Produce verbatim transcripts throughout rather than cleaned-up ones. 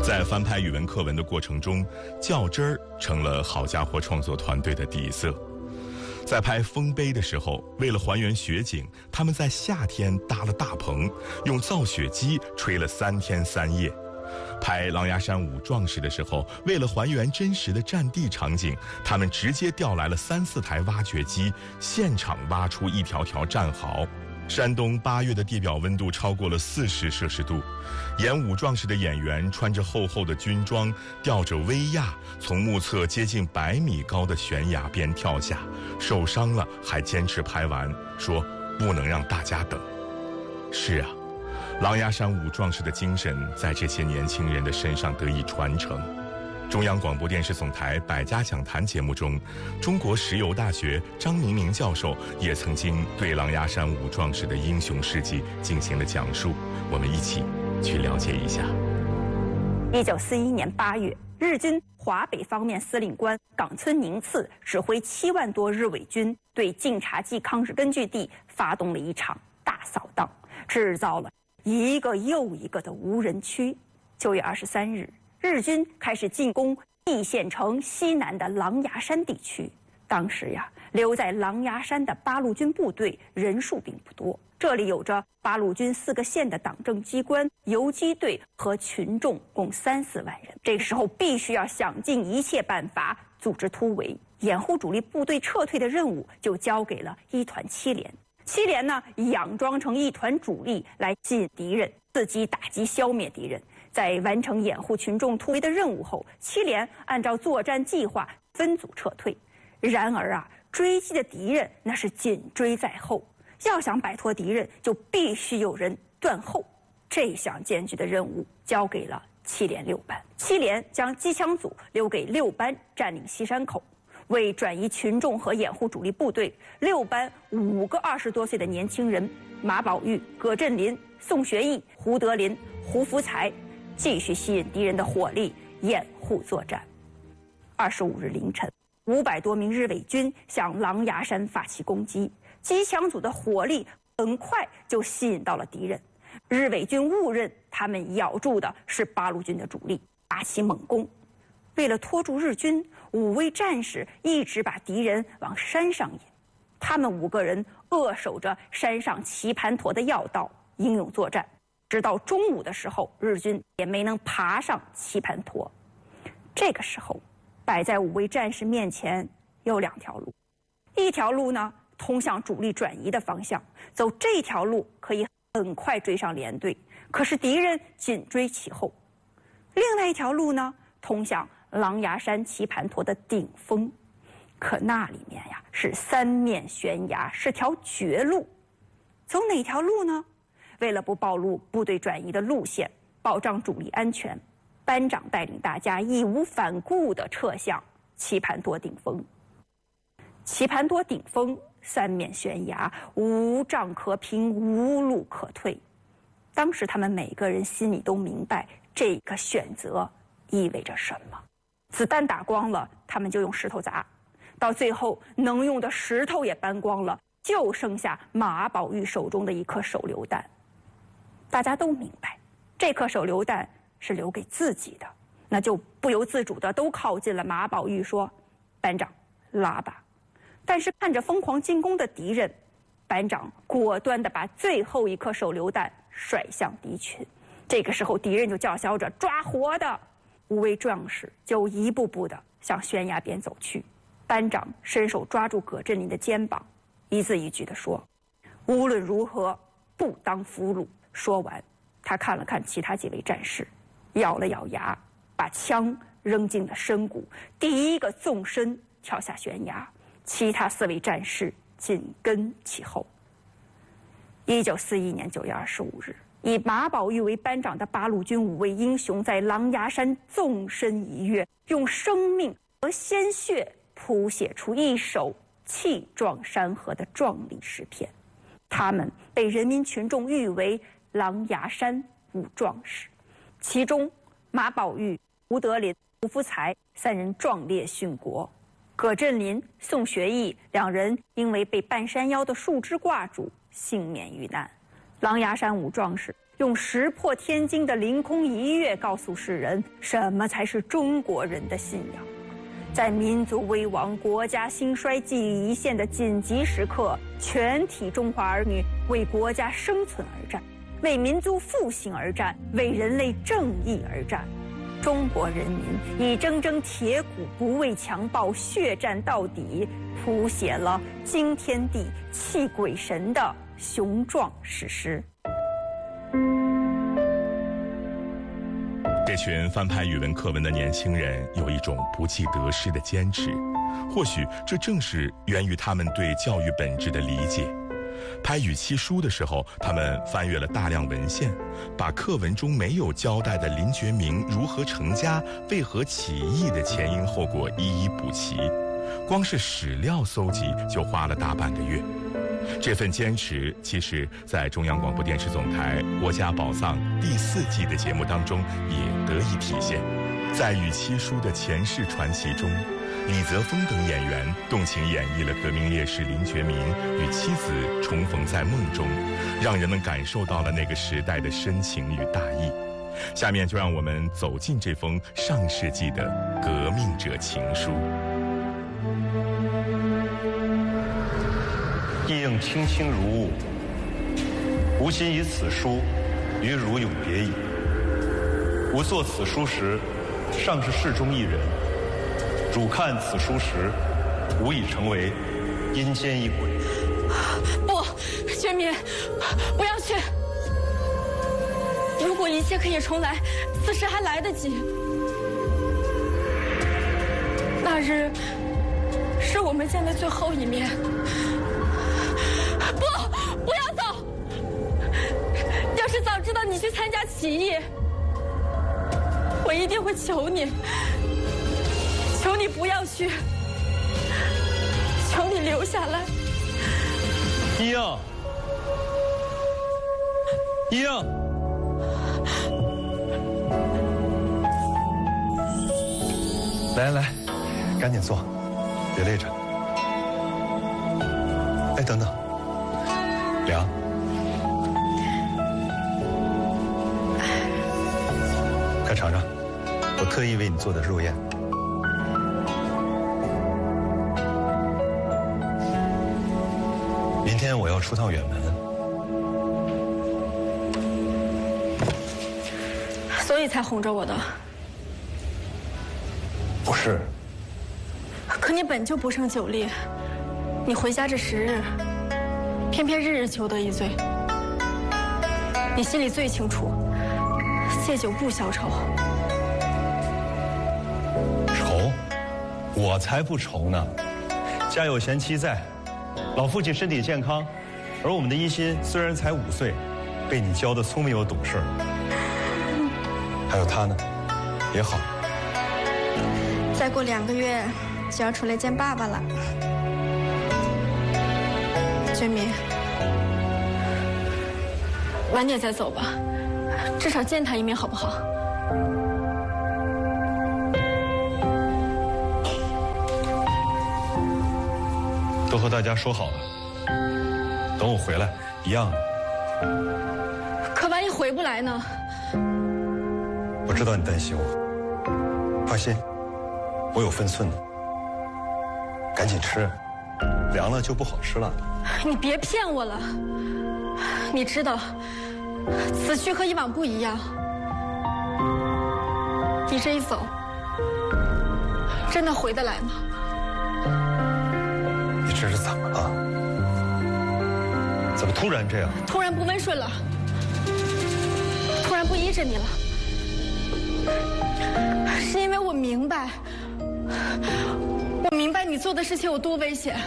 在翻拍语文课文的过程中，较真儿成了好家伙创作团队的底色。在拍《丰碑》的时候，为了还原雪景，他们在夏天搭了大棚，用造雪机吹了三天三夜。拍《狼牙山五壮士》的时候，为了还原真实的战地场景，他们直接调来了三四台挖掘机，现场挖出一条条战壕。山东八月的地表温度超过了四十摄氏度，演武壮士的演员穿着厚厚的军装，吊着威亚，从目测接近百米高的悬崖边跳下，受伤了还坚持拍完，说不能让大家等。是啊，狼牙山五壮士的精神在这些年轻人的身上得以传承。中央广播电视总台百家讲坛节目中，中国石油大学张明明教授也曾经对狼牙山五壮士的英雄事迹进行了讲述，我们一起去了解一下。 一九四一年八月，日军华北方面司令官冈村宁次指挥七万多日伪军对晋察冀抗日根据地发动了一场大扫荡，制造了一个又一个的无人区。九月二十三日，日军开始进攻易县城西南的狼牙山地区。当时呀，留在狼牙山的八路军部队人数并不多，这里有着八路军四个县的党政机关、游击队和群众共三四万人。这个时候必须要想尽一切办法组织突围，掩护主力部队撤退的任务就交给了一团七连。七连呢，佯装成一团主力来吸引敌人，伺机打击消灭敌人。在完成掩护群众突围的任务后，七连按照作战计划分组撤退。然而啊，追击的敌人那是紧追在后，要想摆脱敌人，就必须有人断后。这项艰巨的任务交给了七连六班。七连将机枪组留给六班占领西山口。为转移群众和掩护主力部队，六班五个二十多岁的年轻人马宝玉、葛振林、宋学义、胡德林、胡福才继续吸引敌人的火力，掩护作战。二十五日凌晨，五百多名日伪军向狼牙山发起攻击，机枪组的火力很快就吸引到了敌人。日伪军误认他们咬住的是八路军的主力，发起猛攻。为了拖住日军，五位战士一直把敌人往山上引。他们五个人扼守着山上棋盘坨的要道，英勇作战。直到中午的时候，日军也没能爬上棋盘坨。这个时候，摆在五位战士面前有两条路，一条路呢通向主力转移的方向，走这条路可以很快追上连队，可是敌人紧追其后。另外一条路呢通向狼牙山棋盘坨的顶峰，可那里面呀是三面悬崖，是条绝路。走哪条路呢？为了不暴露部队转移的路线，保障主力安全，班长带领大家义无反顾地撤向棋盘多顶峰。棋盘多顶峰三面悬崖，无仗可平，无路可退。当时他们每个人心里都明白这个选择意味着什么。子弹打光了，他们就用石头砸，到最后能用的石头也搬光了，就剩下马宝玉手中的一颗手榴弹。大家都明白，这颗手榴弹是留给自己的，那就不由自主的都靠近了马宝玉，说：“班长，拉吧。”但是看着疯狂进攻的敌人，班长果断地把最后一颗手榴弹甩向敌群。这个时候，敌人就叫嚣着：“抓活的！”五位壮士就一步步地向悬崖边走去。班长伸手抓住葛振林的肩膀，一字一句地说：“无论如何，不当俘虏。”说完，他看了看其他几位战士，咬了咬牙，把枪扔进了深谷，第一个纵身跳下悬崖，其他四位战士紧跟其后。一九四一年九月二十五日，以马宝玉为班长的八路军五位英雄在狼牙山纵身一跃，用生命和鲜血谱写出一首气壮山河的壮丽诗篇。他们被人民群众誉为狼牙山五壮士，其中马宝玉、胡德林、胡福才三人壮烈殉国，葛振林、宋学义两人因为被半山腰的树枝挂住，幸免遇难。狼牙山五壮士用石破天惊的凌空一跃告诉世人什么才是中国人的信仰。在民族危亡、国家兴衰、寄于一线的紧急时刻，全体中华儿女为国家生存而战，为民族复兴而战，为人类正义而战。中国人民以铮铮铁骨，不畏强暴，血战到底，谱写了惊天地、泣鬼神的雄壮史诗。 这群翻拍语文课文的年轻人有一种不计得失的坚持，或许这正是源于他们对教育本质的理解。拍语期书的时候，他们翻阅了大量文献，把课文中没有交代的林觉民如何成家、为何起义的前因后果一一补齐，光是史料搜集就花了大半个月。这份坚持，其实在中央广播电视总台《国家宝藏》第四季的节目当中也得以体现。在语期书的前世传奇中，李泽峰等演员动情演绎了革命烈士林觉民与妻子重逢在梦中，让人们感受到了那个时代的深情与大义。下面就让我们走进这封上世纪的革命者情书。 意应卿卿如晤，吾今以此书与汝永别矣。吾作此书时，尚是世中一人；汝看此书时，吾已成为阴间一鬼。 不，觉民，不要去。如果一切可以重来，此时还来得及。那日是我们见的最后一面。不，不要走！要是早知道你去参加起义，我一定会求你，求你不要去，求你留下来。 一应，一应，来来，赶紧坐，别累着。哎，等等。凉，快尝尝，我特意为你做的肉燕。明天我要出趟远门， 所以才哄着我的。 不是。 可你本就不胜酒力，你回家这十日。偏偏日日求得一醉，你心里最清楚，戒酒不消愁。 愁？我才不愁呢！家有贤妻在，老父亲身体健康，而我们的一心虽然才五岁，被你教得聪明又懂事。还有他呢，也好。 再过两个月就要出来见爸爸了。觉民，晚点再走吧，至少见他一面好不好？ 都和大家说好了，等我回来一样的。 可万一回不来呢？ 我知道你担心我，放心，我有分寸的。赶紧吃，凉了就不好吃了。 你别骗我了，你知道，此去和以往不一样。你这一走，真的回得来吗？ 你这是怎么了？怎么突然这样？ 突然不温顺了，突然不依着你了，是因为我明白，我明白你做的事情有多危险。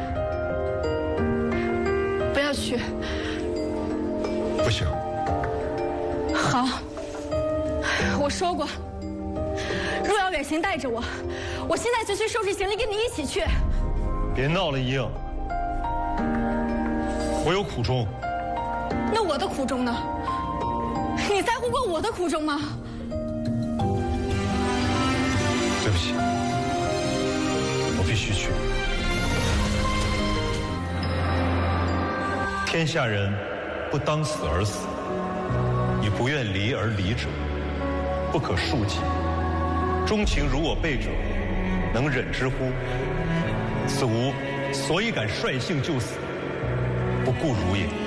不要去。 不行。 好，我说过，若要远行带着我，我现在就去收拾行李，跟你一起去。 别闹了，一应，我有苦衷。 那我的苦衷呢？你在乎过我的苦衷吗？ 对不起，我必须去。天下人不当死而死， 以不愿离而离者，不可恕己。钟情如我辈者，能忍之乎？此吾所以敢率性就死，不顾汝也。